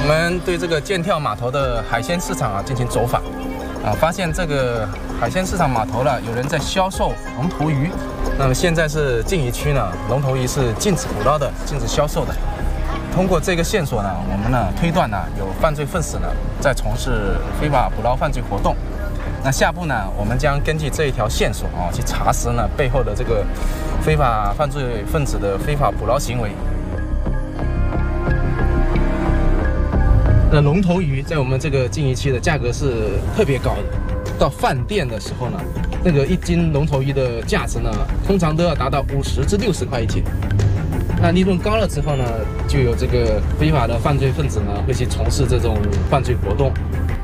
们对这个剑跳码头的海鲜市场进行走访，发现这个海鲜市场码头有人在销售龙头鱼。那么现在是禁渔区呢，龙头鱼是禁止捕捞的，禁止销售的。通过这个线索呢，我们推断有犯罪分子在从事非法捕捞犯罪活动。那下步呢，我们将根据这一条线索去查实背后的这个非法犯罪分子的非法捕捞行为。那龙头鱼在我们这个禁渔区的价格是特别高的，到饭店的时候呢，那个1斤龙头鱼的价值呢，通常都要达到50至60块1斤。那利润高了之后呢，就有这个非法的犯罪分子会去从事这种犯罪活动。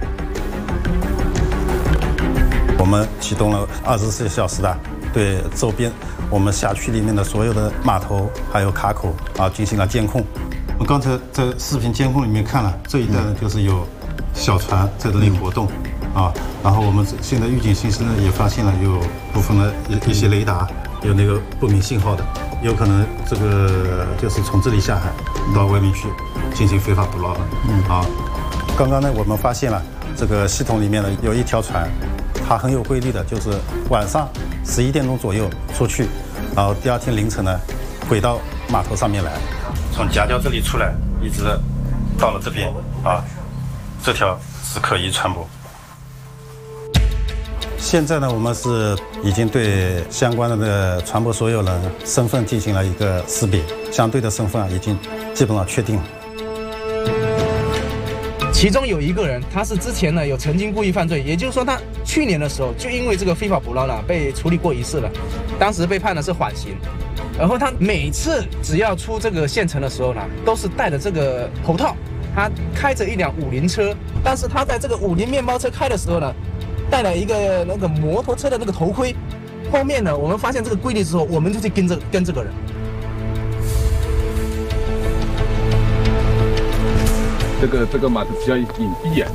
我们启动了24小时的对周边我们辖区里面的所有的码头还有卡口进行了监控。我刚才在视频监控里面看了，这一带呢就是有小船在这里活动然后我们现在预警信息呢也发现了有部分的一些雷达有那个不明信号的，有可能这个就是从这里下海到外面去进行非法捕捞的。刚刚呢我们发现了这个系统里面呢有一条船，它很有规律的，就是晚上11点钟左右出去，然后第二天凌晨呢回到码头上面来，从夹角这里出来，一直到了这边这条是可疑船舶。现在呢，我们是已经对相关的船舶所有人身份进行了一个识别，相对的身份已经基本上确定了。 其中有一个人，他是之前有曾经故意犯罪，也就是说他去年的时候就因为这个非法捕捞被处理过一次了，当时被判的是缓刑。然后他每次只要出这个县城的时候都是戴着这个头套，他开着一辆50车，但是他在这个50面包车开的时候戴了一个那个摩托车的那个头盔。后面我们发现这个规律之后，我们就去跟这个人。 这个码头比较隐蔽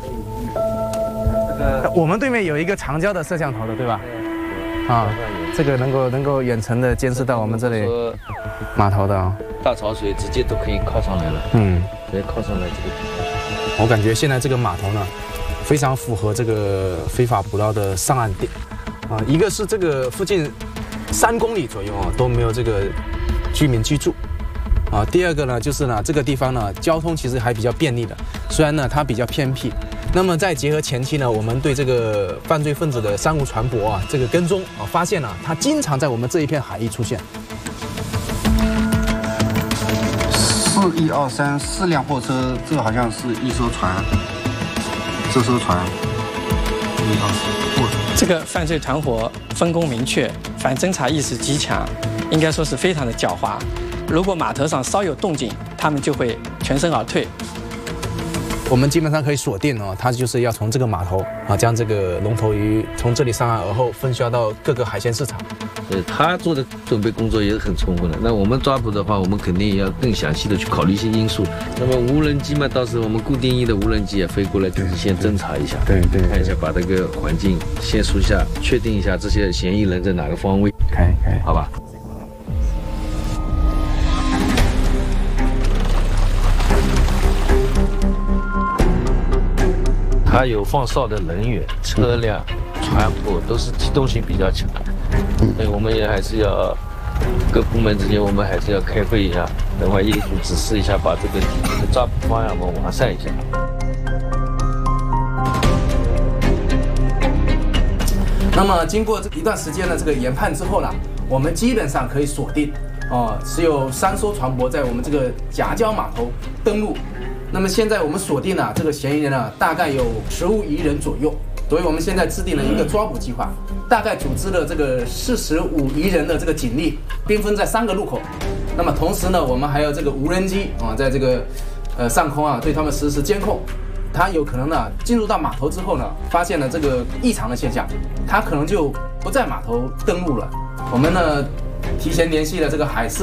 我们对面有一个长焦的摄像头的，对吧？这个能够远程的监视到我们这里码头的大潮水直接都可以靠上来了。直接靠上来这个地方。 我感觉现在这个码头非常符合这个非法捕捞的上岸点一个是这个附近3公里左右都没有这个居民居住第二个呢就是这个地方交通其实还比较便利的，虽然它比较偏僻。那么再结合前期我们对这个犯罪分子的商务船舶这个跟踪发现他经常在我们这一片海域出现。 4123 4辆货车，这好像是一艘船，这艘船这个犯罪团伙分工明确，反侦查意识极强，应该说是非常的狡猾。如果码头上稍有动静，他们就会全身而退。 我们基本上可以锁定他就是要从这个码头将这个龙头鱼从这里上岸而后分销到各个海鲜市场。 他做的准备工作也是很充分的。那我们抓捕的话，我们肯定也要更详细的去考虑一些因素。那么无人机嘛，到时候我们固定翼的无人机也飞过来，就是先侦查一下，对，看一下，把这个环境先熟一下，确定一下这些嫌疑人在哪个方位， 可以， 好吧？它有放哨的人员、车辆、船舶都是机动性比较强，所以我们也还是要各部门之间，我们还是要开会一下，等会业主指示一下，把这个抓捕方案我们完善一下。 那么经过一段时间的这个研判之后我们基本上可以锁定只有3艘船舶在我们这个夹礁码头登陆。那么现在我们锁定了这个嫌疑人大概有15余人左右，所以我们现在制定了一个抓捕计划，大概组织了这个45余人的这个警力，兵分在3个路口。那么同时我们还有这个无人机在这个上空对他们实施监控。他有可能进入到码头之后发现了这个异常的现象，他可能就不在码头登陆了。我们提前联系了这个海事